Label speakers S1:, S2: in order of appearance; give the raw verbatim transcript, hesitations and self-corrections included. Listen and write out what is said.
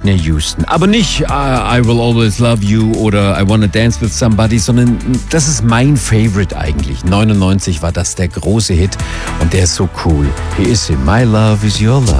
S1: Whitney Houston. Aber nicht uh, I Will Always Love You oder I Wanna Dance With Somebody, sondern das ist mein Favorite eigentlich. neunundneunzig war das der große Hit und der ist so cool. Hier ist sie, My Love Is Your Love.